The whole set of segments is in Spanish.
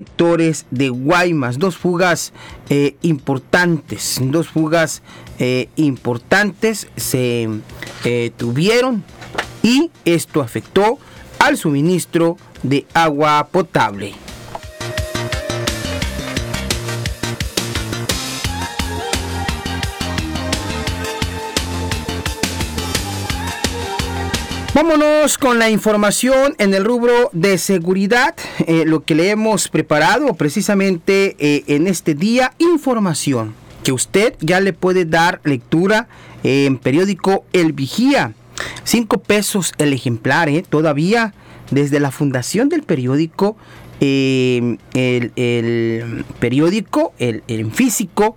sectores de Guaymas. Dos fugas importantes se tuvieron, y esto afectó al suministro de agua potable. Vámonos con la información en el rubro de seguridad, lo que le hemos preparado precisamente en este día, información que usted ya le puede dar lectura en periódico El Vigía. 5 pesos el ejemplar, todavía desde la fundación del periódico, el periódico, el físico,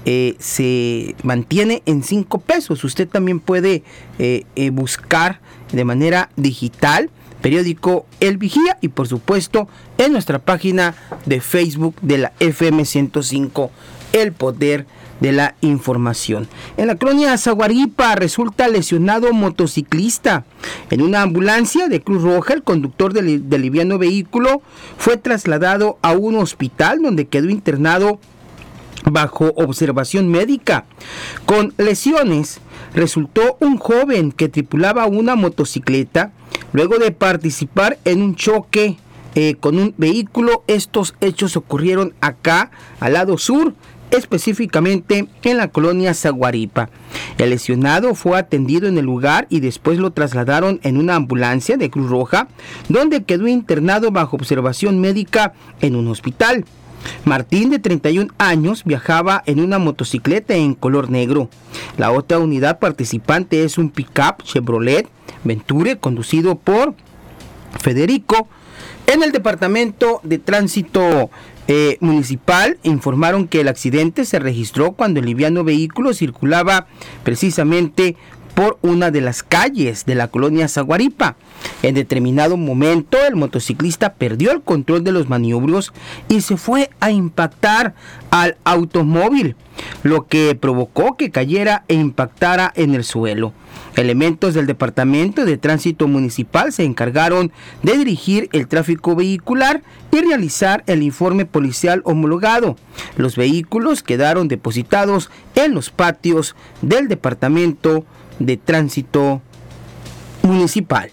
se mantiene en 5 pesos. Usted también puede buscar de manera digital periódico El Vigía, y por supuesto en nuestra página de Facebook de la FM 105, El Poder de la Información. En la colonia Zaguaripa resulta lesionado motociclista. En una ambulancia de Cruz Roja, el conductor del liviano vehículo fue trasladado a un hospital donde quedó internado bajo observación médica. Con lesiones resultó un joven que tripulaba una motocicleta luego de participar en un choque con un vehículo. Estos hechos ocurrieron acá al lado sur, específicamente en la colonia Zaguaripa. El lesionado fue atendido en el lugar y después lo trasladaron en una ambulancia de Cruz Roja, donde quedó internado bajo observación médica en un hospital. Martín, de 31 años, viajaba en una motocicleta en color negro. La otra unidad participante es un pick-up Chevrolet Venture conducido por Federico. En el departamento de tránsito municipal informaron que el accidente se registró cuando el liviano vehículo circulaba precisamente por una de las calles de la colonia Zaguaripa. En determinado momento, el motociclista perdió el control de los maniobros y se fue a impactar al automóvil, lo que provocó que cayera e impactara en el suelo. Elementos del Departamento de Tránsito Municipal se encargaron de dirigir el tráfico vehicular y realizar el informe policial homologado. Los vehículos quedaron depositados en los patios del Departamento de Tránsito Municipal.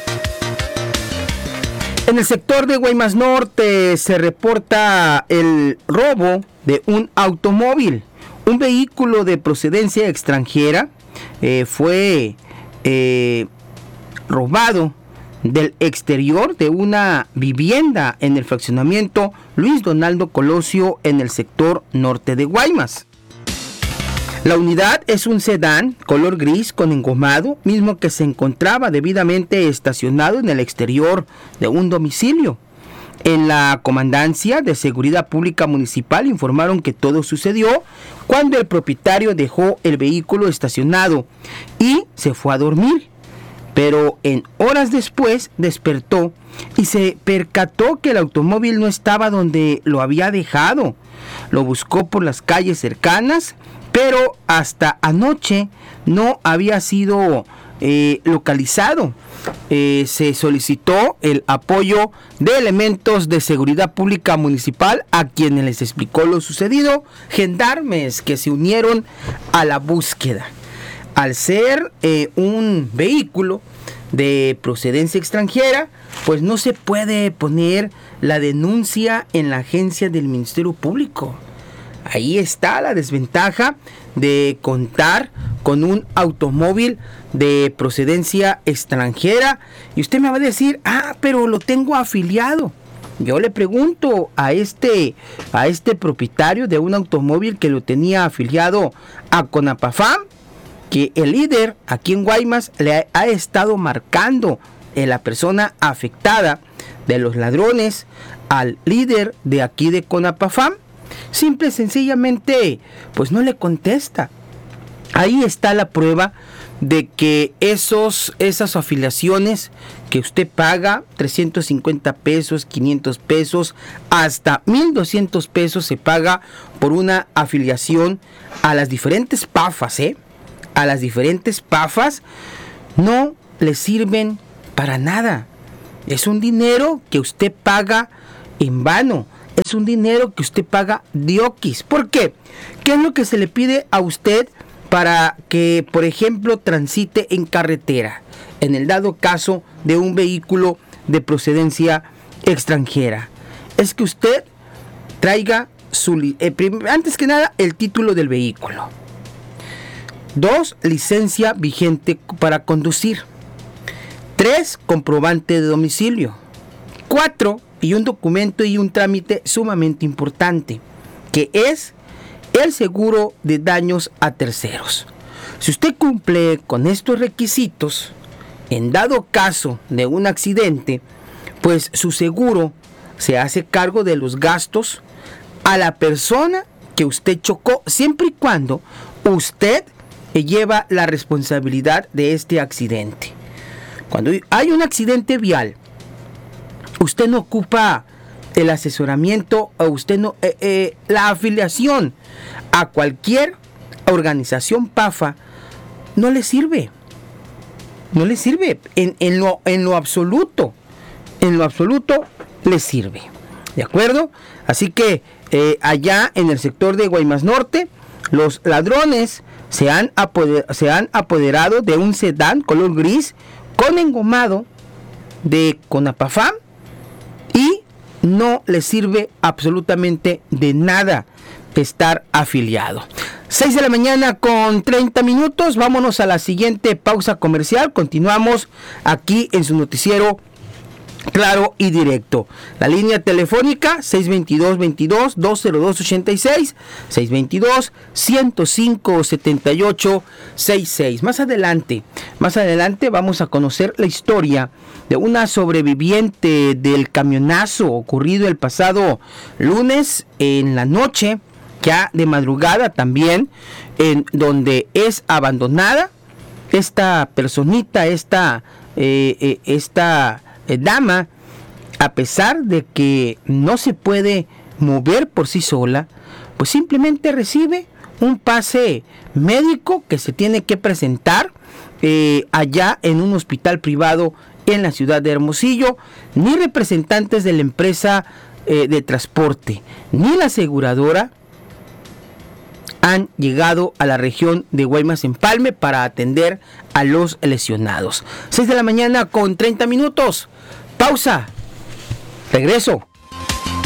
En el sector de Guaymas Norte se reporta el robo de un automóvil. Un vehículo de procedencia extranjera fue robado del exterior de una vivienda en el fraccionamiento Luis Donaldo Colosio en el sector norte de Guaymas. La unidad es un sedán color gris con engomado, mismo que se encontraba debidamente estacionado en el exterior de un domicilio. En la Comandancia de Seguridad Pública Municipal informaron que todo sucedió cuando el propietario dejó el vehículo estacionado y se fue a dormir. Pero en horas después despertó y se percató que el automóvil no estaba donde lo había dejado. Lo buscó por las calles cercanas, pero hasta anoche no había sido localizado. Se solicitó el apoyo de elementos de seguridad pública municipal, a quienes les explicó lo sucedido, gendarmes que se unieron a la búsqueda. Al ser un vehículo de procedencia extranjera, pues no se puede poner la denuncia en la agencia del Ministerio Público. Ahí está la desventaja de contar con un automóvil de procedencia extranjera. Y usted me va a decir, pero lo tengo afiliado. Yo le pregunto a este propietario de un automóvil que lo tenía afiliado a Conapafam, que el líder aquí en Guaymas le ha estado marcando la persona afectada de los ladrones al líder de aquí de Conapafam. Simple y sencillamente, pues no le contesta. Ahí está la prueba de que esas afiliaciones que usted paga, 350 pesos, 500 pesos, hasta 1,200 pesos se paga por una afiliación a las diferentes PAFAS, a las diferentes PAFAS, no le sirven para nada. Es un dinero que usted paga en vano. es un dinero que usted paga dioquis. ¿Por qué? ¿Qué es lo que se le pide a usted para que, por ejemplo, transite en carretera, en el dado caso de un vehículo de procedencia extranjera? Es que usted traiga antes que nada el título del vehículo. 2, licencia vigente para conducir. 3, comprobante de domicilio. 4, y un documento y un trámite sumamente importante, que es el seguro de daños a terceros. Si usted cumple con estos requisitos, en dado caso de un accidente, pues su seguro se hace cargo de los gastos a la persona que usted chocó, siempre y cuando usted lleva la responsabilidad de este accidente. Cuando hay un accidente vial, usted no ocupa el asesoramiento o usted no la afiliación a cualquier organización PAFA no le sirve. No le sirve en lo absoluto. En lo absoluto le sirve. ¿De acuerdo? Así que allá en el sector de Guaymas Norte, los ladrones se han apoderado de un sedán color gris con engomado de Conapafam y no le sirve absolutamente de nada estar afiliado. 6 de la mañana con 30 minutos. Vámonos a la siguiente pausa comercial. Continuamos aquí en su noticiero Claro y Directo. La línea telefónica 622-202-86, 622-105-7866. Más adelante vamos a conocer la historia de una sobreviviente del camionazo ocurrido el pasado lunes en la noche, ya de madrugada también, en donde es abandonada esta personita, esta dama, a pesar de que no se puede mover por sí sola, pues simplemente recibe un pase médico que se tiene que presentar allá en un hospital privado en la ciudad de Hermosillo. Ni representantes de la empresa de transporte ni la aseguradora han llegado a la región de Guaymas Empalme para atender a los lesionados. 6 de la mañana con 30 minutos. Pausa. Regreso.